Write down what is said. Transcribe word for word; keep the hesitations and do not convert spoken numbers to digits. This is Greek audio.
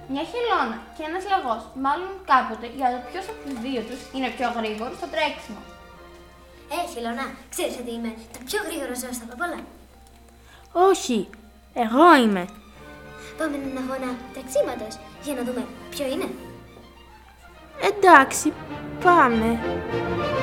μια χελώνα και ένας λαγός μάλλον κάποτε για το ποιος από τους δύο τους είναι πιο γρήγορος στο τρέξιμο. Ε, χελώνα, ξέρεις ότι είμαι το πιο γρήγορο ζώο στα απ' όλα? Όχι, εγώ είμαι. Πάμε έναν αγώνα τρεξίματος για να δούμε ποιο είναι. Εντάξει, πάμε.